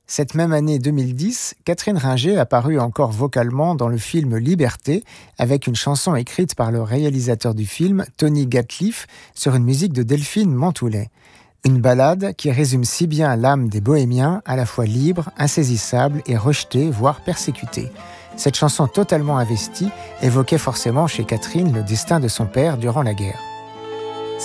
Cette même année 2010, Catherine Ringer apparut encore vocalement dans le film Liberté, avec une chanson écrite par le réalisateur du film, Tony Gatliff, sur une musique de Delphine Mantoulet. Une ballade qui résume si bien l'âme des bohémiens, à la fois libre, insaisissable et rejetée, voire persécutée. Cette chanson totalement investie évoquait forcément chez Catherine le destin de son père durant la guerre.